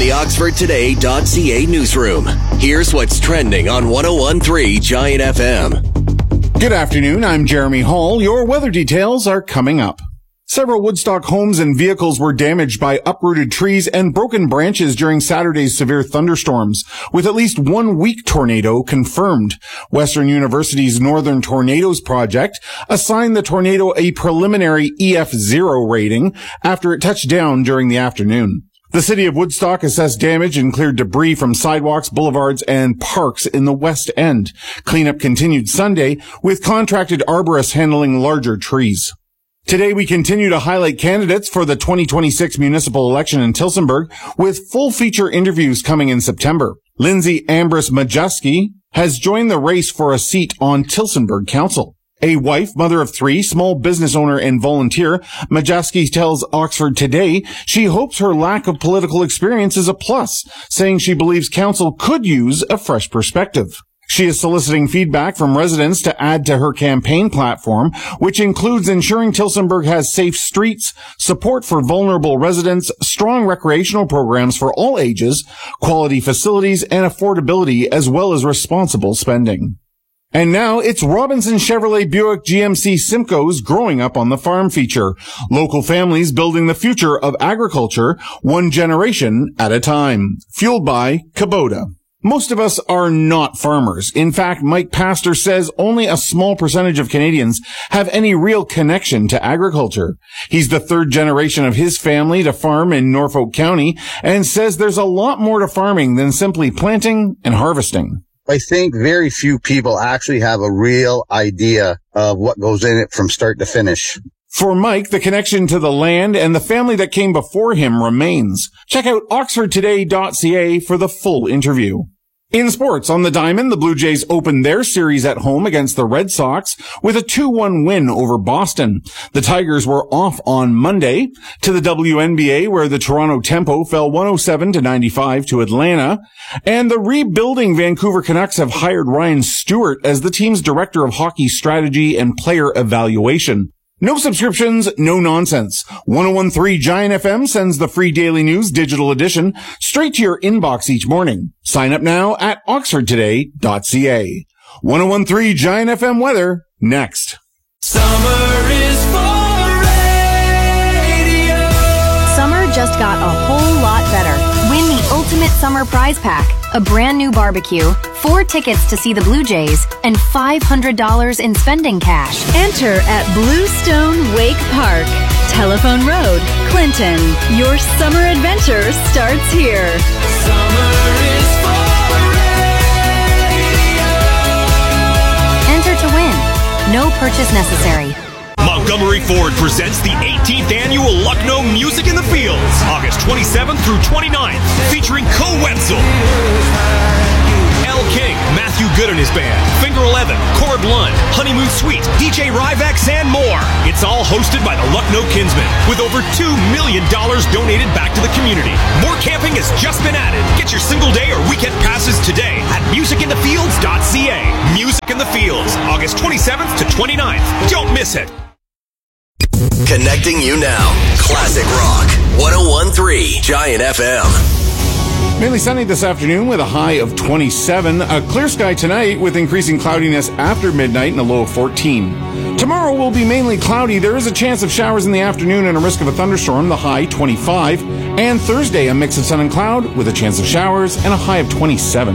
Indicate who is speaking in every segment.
Speaker 1: the OxfordToday.ca newsroom. Here's what's trending on 101.3 Giant FM.
Speaker 2: Good afternoon, I'm Jeremy Hall. Your weather details are coming up. Several Woodstock homes and vehicles were damaged by uprooted trees and broken branches during Saturday's severe thunderstorms, with at least one weak tornado confirmed. Western University's Northern Tornadoes Project assigned the tornado a preliminary EF0 rating after it touched down during the afternoon. The city of Woodstock assessed damage and cleared debris from sidewalks, boulevards, and parks in the West End. Cleanup continued Sunday, with contracted arborists handling larger trees. Today, we continue to highlight candidates for the 2026 municipal election in Tillsonburg, with full-feature interviews coming in September. Lindsay Ambrose Majewski has joined the race for a seat on Tillsonburg Council. A wife, mother of three, small business owner, and volunteer, Majewski tells Oxford Today she hopes her lack of political experience is a plus, saying she believes council could use a fresh perspective. She is soliciting feedback from residents to add to her campaign platform, which includes ensuring Tillsonburg has safe streets, support for vulnerable residents, strong recreational programs for all ages, quality facilities, and affordability, as well as responsible spending. And now it's Robinson Chevrolet Buick GMC Simcoe's Growing Up on the Farm feature. Local families building the future of agriculture, one generation at a time. Fueled by Kubota. Most of us are not farmers. In fact, Mike Pastor says only a small percentage of Canadians have any real connection to agriculture. He's the third generation of his family to farm in Norfolk County and says there's a lot more to farming than simply planting and harvesting.
Speaker 3: I think very few people actually have a real idea of what goes in it from start to finish.
Speaker 2: For Mike, the connection to the land and the family that came before him remains. Check out oxfordtoday.ca for the full interview. In sports, on the diamond, the Blue Jays opened their series at home against the Red Sox with a 2-1 win over Boston. The Tigers were off on Monday. To the WNBA, where the Toronto Tempo fell 107-95 to Atlanta. And the rebuilding Vancouver Canucks have hired Ryan Stewart as the team's director of hockey strategy and player evaluation. No subscriptions, no nonsense. 101.3 Giant FM sends the free daily news digital edition straight to your inbox each morning. Sign up now at oxfordtoday.ca. 101.3 Giant FM weather next.
Speaker 4: Summer is for radio.
Speaker 5: Summer just got a whole lot better. Win the ultimate summer prize pack, a brand new barbecue, 4 tickets to see the Blue Jays, and $500 in spending cash.
Speaker 6: Enter at Bluestone Wake Park, Telephone Road, Clinton. Your summer adventure starts here.
Speaker 4: Summer is for radio.
Speaker 5: Enter to win. No purchase necessary.
Speaker 7: Montgomery Ford presents the 18th annual Lucknow Music in the Fields, August 27th through 29th, featuring Co Wetzel, L. King, Matthew Good and his band, Finger 11, Corb Lund, Honeymoon Suite, DJ Ryvex, and more. It's all hosted by the Lucknow Kinsmen, with over $2 million donated back to the community. More camping has just been added. Get your single day or weekend passes today at musicinthefields.ca. Music in the Fields, August 27th to 29th. Don't miss it.
Speaker 1: Connecting you now. Classic Rock. 101.3 Giant FM.
Speaker 2: Mainly sunny this afternoon with a high of 27. A clear sky tonight with increasing cloudiness after midnight and a low of 14. Tomorrow will be mainly cloudy. There is a chance of showers in the afternoon and a risk of a thunderstorm, the high 25. And Thursday, a mix of sun and cloud with a chance of showers and a high of 27.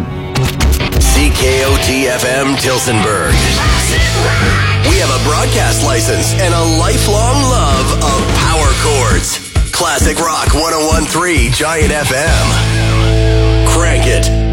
Speaker 1: CKOT FM Tillsonburg. We have a broadcast license and a lifelong love of power chords. Classic Rock 101.3 Giant FM. Crank it.